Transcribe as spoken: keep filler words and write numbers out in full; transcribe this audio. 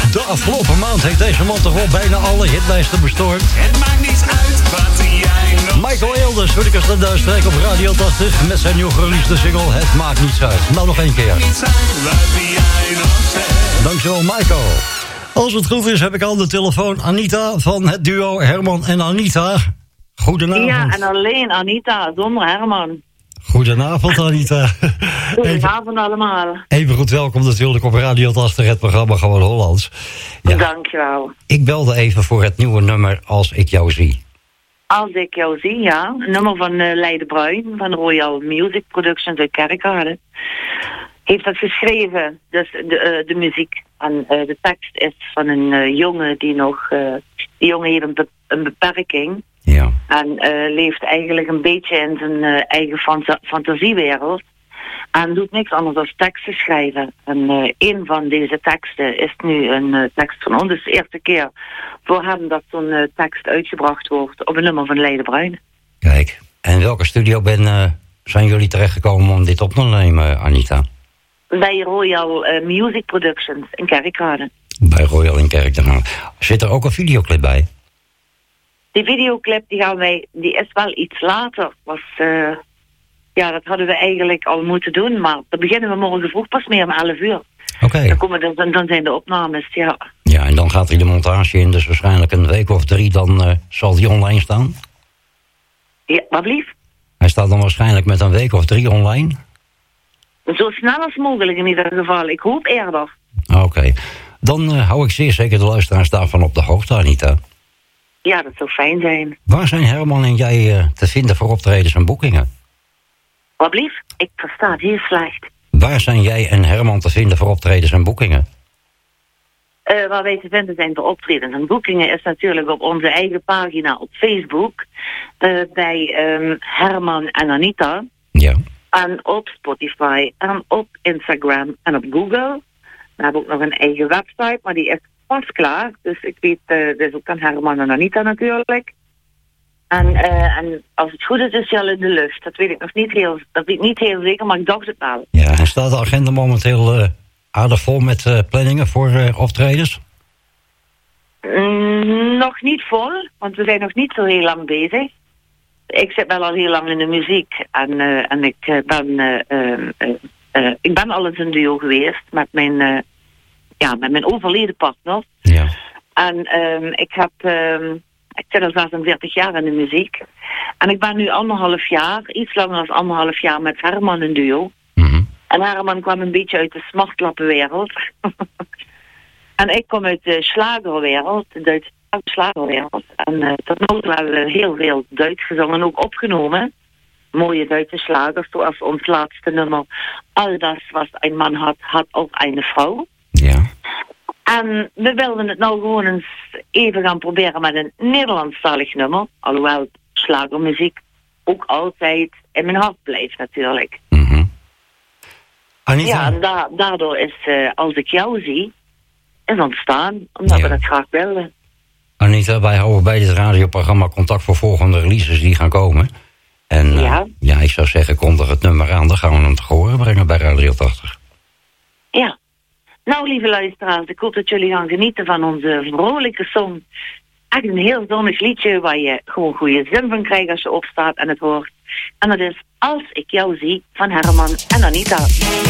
De afgelopen maand heeft deze man toch wel bijna alle hitlijsten bestormd. Het maakt niets uit wat jij nog Michael Elders, Lucas de Duistrijk op Radio tachtig met zijn nieuw gereleasede single Het Maakt Niets Uit. Nou, nog één keer. niets uit wat jij nog zegt. Dankjewel, Michael. Als het goed is, heb ik aan de telefoon Anita van het duo Herman en Anita. Goedenavond. Ja, en alleen Anita, zonder Herman. Goedenavond, Anita. Goedenavond allemaal. Even goed welkom natuurlijk op Radio tachtig, het programma Gewoon Hollands. Ja, Dankjewel. ik belde even voor het nieuwe nummer Als Ik Jou Zie. Als ik jou zie, ja. Een nummer van uh, Leide Bruin, van Royal Music Productions uit Kerkrade. Heeft dat geschreven, dus de, uh, de muziek. En uh, de tekst is van een uh, jongen die nog... Uh, die jongen heeft een, be- een beperking. Ja. En uh, leeft eigenlijk een beetje in zijn uh, eigen fanta- fantasiewereld. En doet niks anders dan teksten schrijven. En uh, een van deze teksten is nu een uh, tekst van ons. Het is de eerste keer voor hem dat zo'n uh, tekst uitgebracht wordt op een nummer van Leide Bruin. Kijk, en welke studio ben, uh, zijn jullie terechtgekomen om dit op te nemen, Anita? Bij Royal uh, Music Productions in Kerkrade. Bij Royal in Kerkrade. Zit er ook een videoclip bij? Die videoclip die gaan wij, die is wel iets later. Was, uh, ja, dat hadden we eigenlijk al moeten doen, maar dan beginnen we morgen vroeg pas meer om elf uur. Oké. Okay. Dan, komen de, dan, dan zijn de opnames, ja. Ja, en dan gaat er de montage in, dus waarschijnlijk een week of drie, dan uh, zal die online staan? Ja, wat lief? Hij staat dan waarschijnlijk met een week of drie online? Zo snel als mogelijk in ieder geval. Ik hoop eerder. Oké. Okay. Dan uh, hou ik zeer zeker de luisteraars daarvan op de hoogte, Anita. Ja, dat zou fijn zijn. Waar zijn Herman en jij uh, te vinden voor optredens en boekingen? Wat lief? Ik versta het heel slecht. Waar zijn jij en Herman te vinden voor optredens en boekingen? Uh, waar wij te vinden zijn voor optredens en boekingen is natuurlijk op onze eigen pagina op Facebook. Uh, bij um, Herman en Anita. Ja. En op Spotify en op Instagram en op Google. We hebben ook nog een eigen website, maar die is pas klaar. Dus ik weet, uh, dus ook aan Herman en Anita natuurlijk. En, uh, en als het goed is, is hij al in de lucht. Dat weet ik nog niet heel, dat weet ik niet heel zeker, maar ik dacht het wel. Ja, en staat de agenda momenteel uh, aardig vol met uh, planningen voor uh, optredens? Mm, nog niet vol, want we zijn nog niet zo heel lang bezig. Ik zit wel al heel lang in de muziek. En, uh, en ik uh, ben uh, uh, uh, uh, ik ben al eens een duo geweest met mijn, uh, ja, met mijn overleden partner. Ja. En um, ik heb, um, ik zit al zesenveertig jaar in de muziek. En ik ben nu anderhalf jaar, iets langer dan anderhalf jaar met Herman een duo. Mm-hmm. En Herman kwam een beetje uit de smartlappenwereld. En ik kom uit de slagerwereld, de Duitse slagerwereld. En uh, tot nu toe hebben we heel veel Duits gezongen, ook opgenomen. Mooie Duitse slagers, zoals ons laatste nummer. Al das was een man had, had ook een vrouw. Ja. En we wilden het nou gewoon eens even gaan proberen met een Nederlandstalig nummer. Alhoewel slagermuziek ook altijd in mijn hart blijft natuurlijk. Mm-hmm. Anita? Ja, en da- daardoor is uh, Als Ik Jou Zie, is ontstaan, omdat Ja. we dat graag wilden. Anita, wij houden bij dit radioprogramma contact voor volgende releases die gaan komen. En uh, Ja. ja, ik zou zeggen, kondig het nummer aan, dan gaan we hem te horen brengen bij Radio tachtig. Ja. Nou, lieve luisteraars, ik hoop dat jullie gaan genieten van onze vrolijke song. Echt een heel zonnig liedje waar je gewoon goede zin van krijgt als je opstaat en het hoort. En dat is Als Ik Jou Zie van Herman en Anita.